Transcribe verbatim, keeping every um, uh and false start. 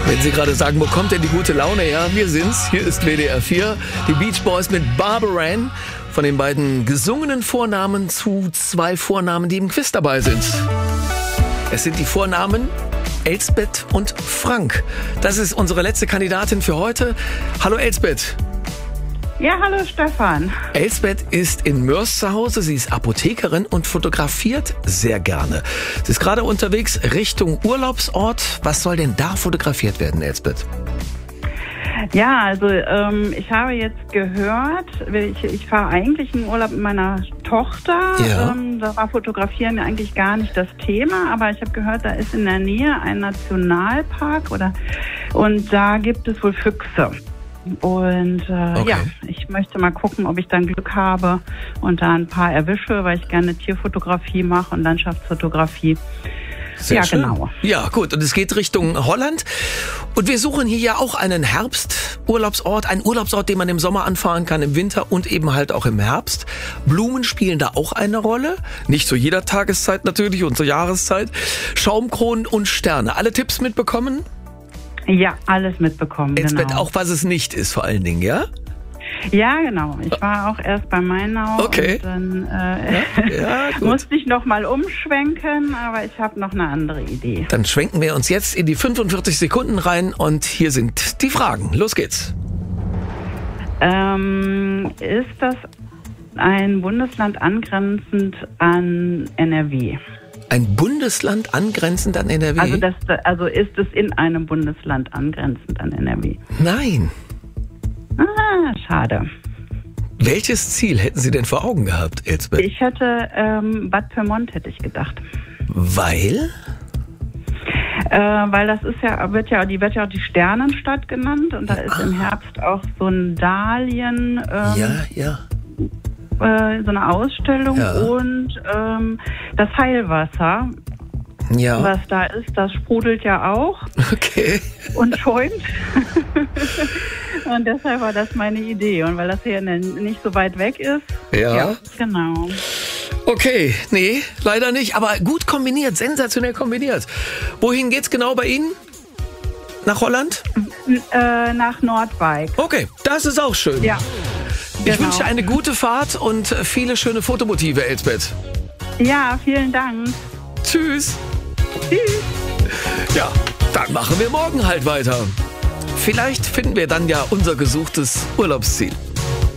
Wenn Sie gerade sagen, wo kommt denn die gute Laune? Ja, wir sind's. Hier ist W D R vier. Die Beach Boys mit Barbara Ann. Von den beiden gesungenen Vornamen zu zwei Vornamen, die im Quiz dabei sind. Es sind die Vornamen Elsbeth und Frank. Das ist unsere letzte Kandidatin für heute. Hallo Elsbeth. Ja, hallo Stefan. Elsbeth ist in Mörs zu Hause. Sie ist Apothekerin und fotografiert sehr gerne. Sie ist gerade unterwegs Richtung Urlaubsort. Was soll denn da fotografiert werden, Elsbeth? Ja, also ähm, ich habe jetzt gehört, ich, ich fahre eigentlich in Urlaub mit meiner Tochter. Ja. Ähm, da war Fotografieren eigentlich gar nicht das Thema, aber ich habe gehört, da ist in der Nähe ein Nationalpark oder und da gibt es wohl Füchse. Und äh, Okay. ja, ich möchte mal gucken, ob ich dann Glück habe und da ein paar erwische, weil ich gerne Tierfotografie mache und Landschaftsfotografie. Sehr ja, schön. genau. Ja, gut. Und es geht Richtung Holland. Und wir suchen hier ja auch einen Herbsturlaubsort, einen Urlaubsort, den man im Sommer anfahren kann, im Winter und eben halt auch im Herbst. Blumen spielen da auch eine Rolle. Nicht zu jeder Tageszeit natürlich und zur Jahreszeit. Schaumkronen und Sterne. Alle Tipps mitbekommen? Ja, alles mitbekommen, Elsbeth, genau. auch was es nicht ist vor allen Dingen, ja? Ja, genau. Ich war auch erst bei Mainau Okay. und dann äh, Ja, gut. musste ich noch mal umschwenken, aber ich habe noch eine andere Idee. Dann schwenken wir uns jetzt in die fünfundvierzig Sekunden rein und hier sind die Fragen. Los geht's. Ähm, ist das ein Bundesland angrenzend an N R W? Ein Bundesland angrenzend an N R W? Also, das, also ist es in einem Bundesland angrenzend an N R W? Nein. Ah, schade. Welches Ziel hätten Sie denn vor Augen gehabt, Elsbeth? Ich hätte ähm, Bad Pyrmont, hätte ich gedacht. Weil? Äh, weil das ist ja, wird ja, die wird ja auch die Sternenstadt genannt und da ist im Herbst auch so ein Dahlien, ähm, Ja, ja. äh, so eine Ausstellung Ja. und ähm, das Heilwasser, Ja. was da ist, das sprudelt ja auch Okay. und schäumt. Und deshalb war das meine Idee. Und weil das hier nicht so weit weg ist. Ja. Genau. Okay, nee, leider nicht. Aber gut kombiniert, sensationell kombiniert. Wohin geht's genau bei Ihnen? Nach Holland? N äh, nach Nordwijk. Okay, das ist auch schön. Ja. Ich genau. wünsche eine gute Fahrt und viele schöne Fotomotive, Elsbeth. Ja, vielen Dank. Tschüss. Tschüss. Ja, dann machen wir morgen halt weiter. Vielleicht finden wir dann ja unser gesuchtes Urlaubsziel.